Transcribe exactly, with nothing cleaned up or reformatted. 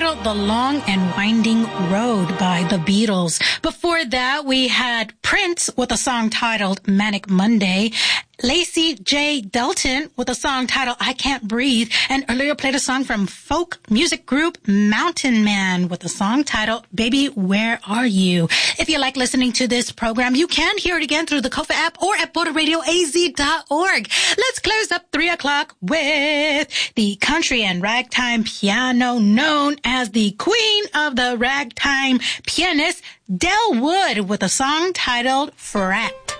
titled The Long and Winding Road by the Beatles. Before that, we had Prince with a song titled Manic Monday, Lacey J. Delton with a song titled I Can't Breathe, and earlier played a song from folk music group Mountain Man with a song titled Baby Where Are You. If you like listening to this program, you can hear it again through the Kofa app or at border radio a z dot org. Let's close up three o'clock with the country and ragtime piano known as the queen of the ragtime pianist, Del Wood, with a song titled Frat.